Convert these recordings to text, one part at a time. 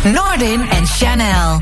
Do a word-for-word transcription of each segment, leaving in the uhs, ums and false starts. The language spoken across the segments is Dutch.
Noordin en Chanel.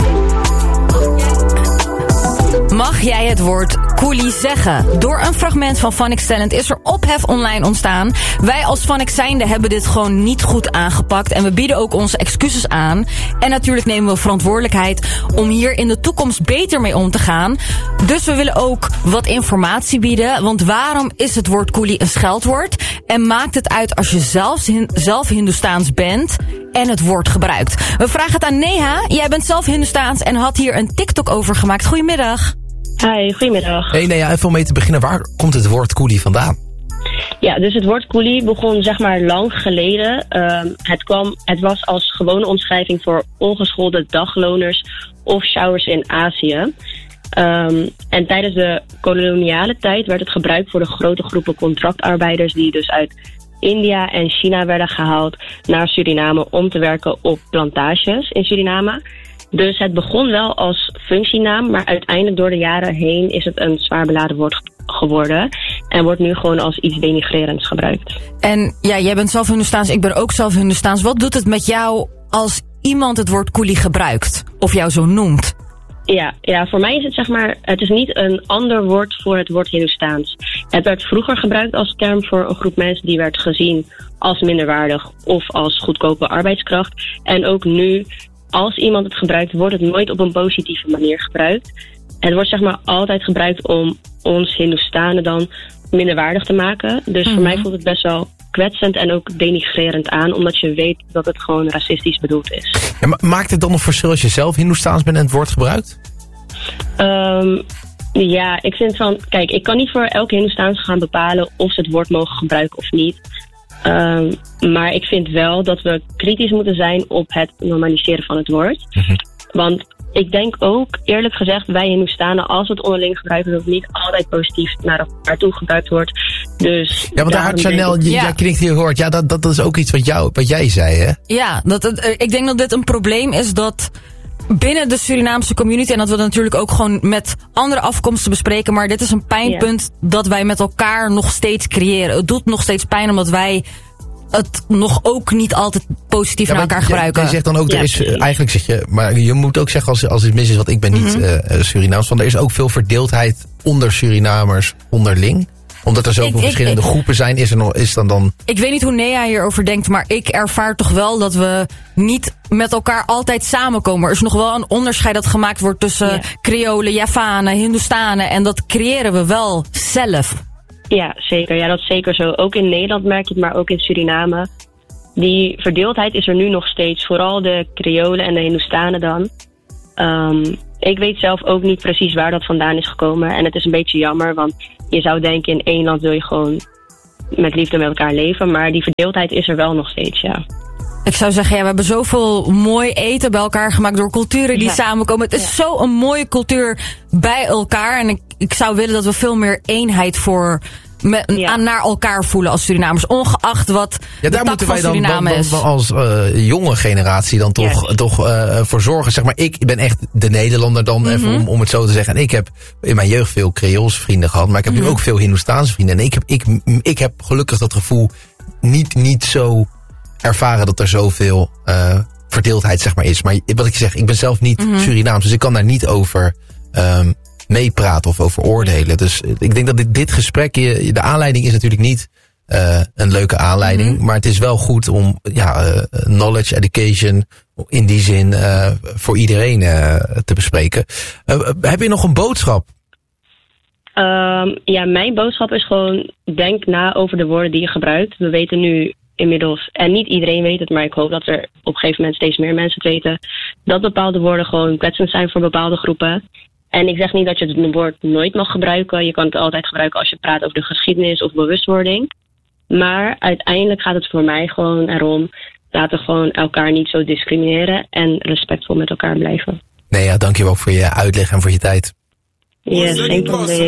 Mag jij het woord coolie zeggen? Door een fragment van Phonics Talent is er ophef online ontstaan. Wij als Phonics zijnde hebben dit gewoon niet goed aangepakt. En we bieden ook onze excuses aan. En natuurlijk nemen we verantwoordelijkheid om hier in de toekomst beter mee om te gaan. Dus we willen ook wat informatie bieden. Want waarom is het woord coolie een scheldwoord? En maakt het uit als je zelf, zelf Hindoestaans bent en het woord gebruikt? We vragen het aan Neha. Jij bent zelf Hindoestaans en had hier een TikTok over gemaakt. Goedemiddag. Hi, goedemiddag. Hey, nee, ja, even om mee te beginnen, waar komt het woord coolie vandaan? Ja, dus het woord coolie begon zeg maar lang geleden. Um, het, kwam, het was als gewone omschrijving voor ongeschoolde dagloners of showers in Azië. Um, en tijdens de koloniale tijd werd het gebruikt voor de grote groepen contractarbeiders die dus uit India en China werden gehaald naar Suriname om te werken op plantages in Suriname. Dus het begon wel als functienaam, maar uiteindelijk door de jaren heen is het een zwaar beladen woord geworden. En wordt nu gewoon als iets denigrerends gebruikt. En ja, jij bent zelf Hindoestaans, ik ben ook zelf Hindoestaans. Wat doet het met jou als iemand het woord coolie gebruikt? Of jou zo noemt? Ja, ja, voor mij is het zeg maar, het is niet een ander woord voor het woord Hindoestaans. Het werd vroeger gebruikt als term voor een groep mensen die werd gezien als minderwaardig of als goedkope arbeidskracht. En ook nu, als iemand het gebruikt, wordt het nooit op een positieve manier gebruikt. Het wordt zeg maar altijd gebruikt om ons Hindoestanen dan minderwaardig te maken. Dus mm-hmm. voor mij voelt het best wel kwetsend en ook denigrerend aan, omdat je weet dat het gewoon racistisch bedoeld is. Ja, maar maakt het dan nog verschil als je zelf Hindoestaans bent en het woord gebruikt? Um, ja, ik vind van, kijk, ik kan niet voor elke Hindoestaans gaan bepalen of ze het woord mogen gebruiken of niet. Um, maar ik vind wel dat we kritisch moeten zijn op het normaliseren van het woord. Mm-hmm. Want ik denk ook, eerlijk gezegd, wij Hindoestanen, als we het onderling gebruiken, dat het niet altijd positief naar elkaar toe gebruikt wordt. Dus ja, want daar had Chanel, ik, ja. jij klinkt heel hoort. Ja, dat, dat is ook iets wat, jou, wat jij zei, hè? Ja, dat, ik denk dat dit een probleem is dat binnen de Surinaamse community, en dat we dat natuurlijk ook gewoon met andere afkomsten bespreken, maar dit is een pijnpunt ja. dat wij met elkaar nog steeds creëren. Het doet nog steeds pijn omdat wij het nog ook niet altijd positief ja, naar elkaar gebruiken. Je zegt dan ook, er is, uh, eigenlijk zeg je, maar je moet ook zeggen als, als het mis is, want ik ben niet mm-hmm. uh, Surinaams, want er is ook veel verdeeldheid onder Surinamers onderling. Omdat er zoveel ik, verschillende ik, groepen zijn, is er nog, is dan dan... Ik weet niet hoe Nea hierover denkt, maar ik ervaar toch wel dat we niet met elkaar altijd samenkomen. Er is nog wel een onderscheid dat gemaakt wordt tussen ja. Creolen, Javanen, Hindoestanen, en dat creëren we wel zelf. Ja, zeker. Ja, dat is zeker zo. Ook in Nederland merk je het, maar ook in Suriname. Die verdeeldheid is er nu nog steeds. Vooral de Creolen en de Hindoestanen dan. Um, ik weet zelf ook niet precies waar dat vandaan is gekomen. En het is een beetje jammer, want je zou denken in één land wil je gewoon met liefde met elkaar leven. Maar die verdeeldheid is er wel nog steeds, ja. Ik zou zeggen, ja, we hebben zoveel mooi eten bij elkaar gemaakt door culturen die ja. samenkomen. Het is ja. zo een mooie cultuur bij elkaar. En ik, ik zou willen dat we veel meer eenheid voor me, ja. aan naar elkaar voelen als Surinamers. Ongeacht wat ja, daar de moeten tak wij van dan, Suriname dan, is. Dan als uh, jonge generatie dan toch, ja. toch uh, voor zorgen. Zeg maar, ik ben echt de Nederlander dan, mm-hmm. even om, om het zo te zeggen. En ik heb in mijn jeugd veel Creoolse vrienden gehad, maar ik heb mm-hmm. nu ook veel Hindoestaanse vrienden. En ik heb, ik, ik heb gelukkig dat gevoel niet, niet zo ervaren dat er zoveel uh, verdeeldheid zeg maar is. Maar wat ik zeg, ik ben zelf niet mm-hmm. Surinaams, dus ik kan daar niet over um, meepraten of over oordelen. Dus ik denk dat dit, dit gesprek, de aanleiding is natuurlijk niet uh, een leuke aanleiding, mm-hmm. maar het is wel goed om ja, uh, knowledge, education in die zin uh, voor iedereen uh, te bespreken. Uh, heb je nog een boodschap? Um, ja, mijn boodschap is gewoon, denk na over de woorden die je gebruikt. We weten nu inmiddels, en niet iedereen weet het, maar ik hoop dat er op een gegeven moment steeds meer mensen het weten, dat bepaalde woorden gewoon kwetsend zijn voor bepaalde groepen. En ik zeg niet dat je het woord nooit mag gebruiken. Je kan het altijd gebruiken als je praat over de geschiedenis of bewustwording. Maar uiteindelijk gaat het voor mij gewoon erom, laten we gewoon elkaar niet zo discrimineren en respectvol met elkaar blijven. Nee, ja, dankjewel voor je uitleg en voor je tijd. Yes, geen probleem.